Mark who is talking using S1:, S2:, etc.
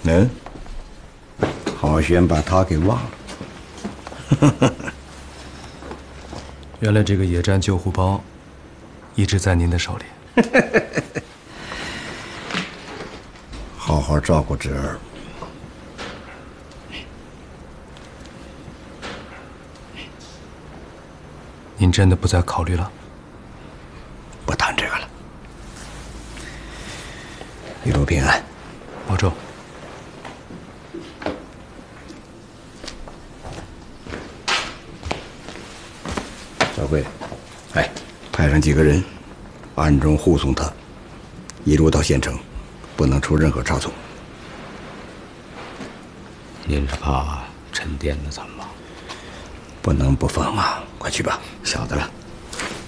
S1: 嗯，好悬把他给忘了。
S2: 原来这个野战救护包一直在您的手里。
S1: 好好照顾侄儿。
S2: 您真的不再考虑了？
S1: 不谈这个了。一路平安，
S2: 保重。
S1: 小贵，哎，派上几个人，暗中护送他，一路到县城，不能出任何差错。
S3: 您是怕沉淀了咱们吗？
S1: 不能不防啊！快去吧。
S3: 晓得了。